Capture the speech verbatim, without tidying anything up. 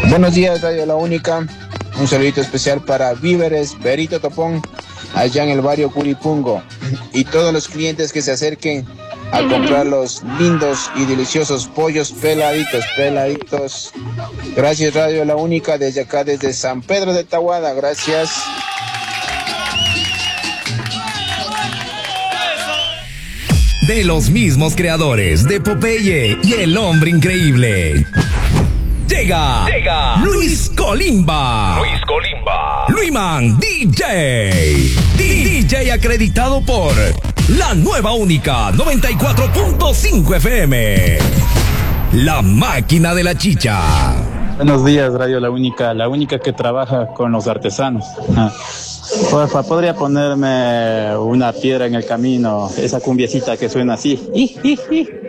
Buenos días, Radio La Única. Un saludito especial para Víveres Perito Topón, allá en el barrio Curipungo. Y todos los clientes que se acerquen a comprar los lindos y deliciosos pollos peladitos, peladitos. Gracias, Radio La Única, desde acá, desde San Pedro de Tahuada. Gracias. De los mismos creadores de Popeye y El Hombre Increíble. Llega, Llega Luis Colimba. Luis Colimba. Luiman D J. D J acreditado por La Nueva Única noventa y cuatro punto cinco F M. La máquina de la chicha. Buenos días, Radio La Única, la única que trabaja con los artesanos. Ah. Porfa, ¿podría ponerme una piedra en el camino? Esa cumbiecita que suena así.